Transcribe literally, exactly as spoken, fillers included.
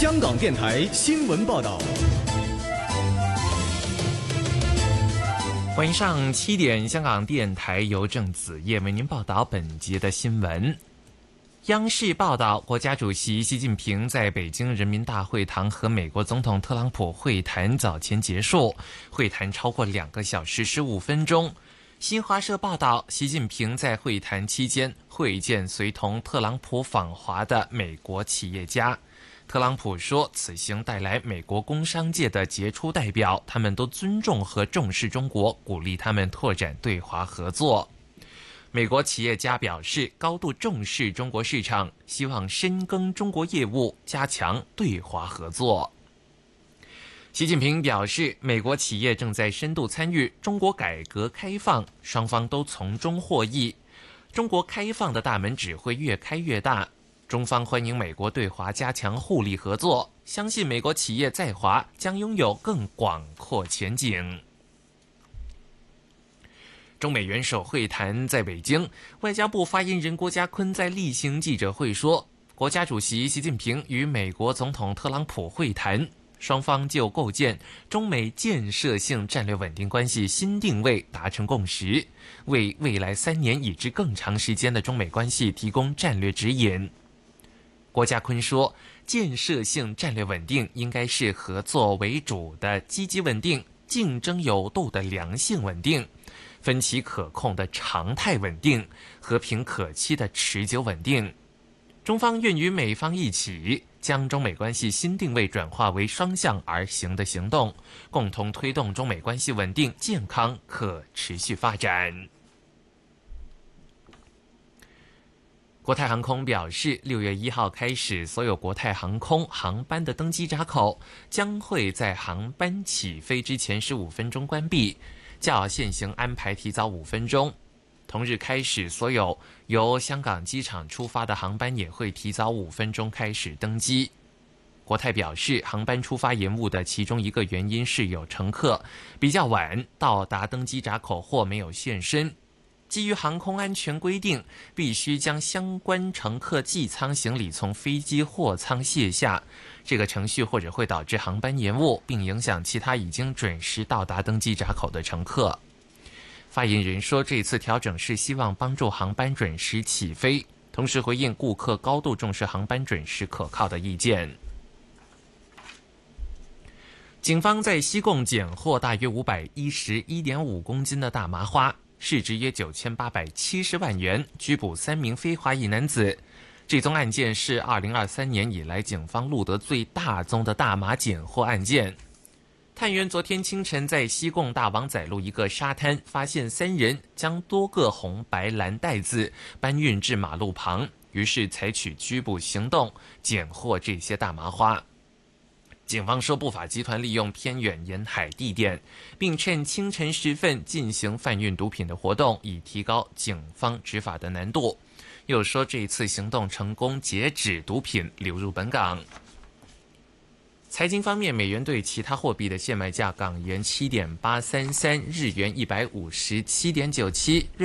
香港电台新闻报道。 晚上七点，香港电台由郑子业为您报道本节的新闻。央视报道，国家主席习近平在北京人民大会堂和美国总统特朗普会谈早前结束，会谈超过两个小时十五分钟。新华社报道，习近平在会谈期间会见随同特朗普访华的美国企业家。特朗普说，此行带来美国工商界的杰出代表，他们都尊重和重视中国，鼓励他们拓展对华合作。美国企业家表示，高度重视中国市场，希望深耕中国业务，加强对华合作。习近平表示，美国企业正在深度参与中国改革开放，双方都从中获益。中国开放的大门只会越开越大。中方欢迎美国对华加强互利合作，相信美国企业在华将拥有更广阔前景。中美元首会谈在北京，外交部发言人郭家坤在例行记者会说，国家主席习近平与美国总统特朗普会谈，双方就构建中美建设性战略稳定关系新定位达成共识，为未来三年以至更长时间的中美关系提供战略指引。郭家坤说，建设性战略稳定应该是合作为主的积极稳定，竞争有度的良性稳定，分歧可控的常态稳定，和平可期的持久稳定。中方愿与美方一起，将中美关系新定位转化为双向而行的行动，共同推动中美关系稳定、健康、可持续发展。国泰航空表示，六月一号开始，所有国泰航空航班的登机闸口将会在航班起飞之前十五分钟关闭，较现行安排提早五分钟。同日开始，所有由香港机场出发的航班也会提早五分钟开始登机。国泰表示，航班出发延误的其中一个原因是有乘客比较晚到达登机闸口或没有现身。基于航空安全规定，必须将相关乘客寄舱行李从飞机货舱卸下，这个程序或者会导致航班延误，并影响其他已经准时到达登机闸口的乘客。发言人说，这次调整是希望帮助航班准时起飞，同时回应顾客高度重视航班准时可靠的意见。警方在西贡检获大约五百一十一点五公斤的大麻花，市值约九千八百七十万元，拘捕三名非华裔男子。这宗案件是二零二三年以来警方录得最大宗的大麻检获案件。探员昨天清晨在西贡大王仔路一个沙滩发现三人将多个红白蓝袋子搬运至马路旁，于是采取拘捕行动，检获这些大麻花。警方说，不法集团利用偏远沿海地点，并趁清晨时分进行贩运毒品的活动，以提高警方执法的难度。又说，这次行动成功截止毒品流入本港。财经方面，美元对其他货币的现卖价：港元七点八三三，日元一百五十七点九七。